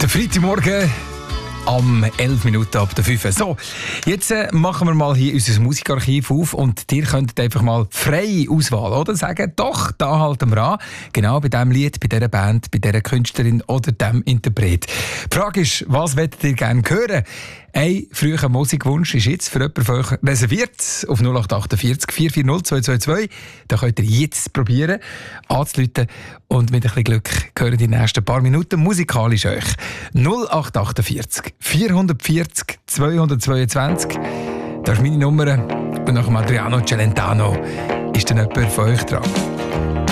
Der Freitagmorgen am 11 Minuten ab der 5. So, jetzt machen wir mal hier unser Musikarchiv auf und ihr könntet einfach mal freie Auswahl, oder? Sagen, doch, da halten wir an. Genau bei diesem Lied, bei dieser Band, bei dieser Künstlerin oder dem Interpret. Die Frage ist, was wollt ihr gerne hören? Ein früher Musikwunsch ist jetzt für jemanden von euch reserviert auf 0848 440 222. Da könnt ihr jetzt probieren anzurufen und mit ein bisschen Glück hören die nächsten paar Minuten musikalisch euch. 0848 440 222. Das ist meine Nummer und nach dem Adriano Celentano ist dann jemand von euch dran.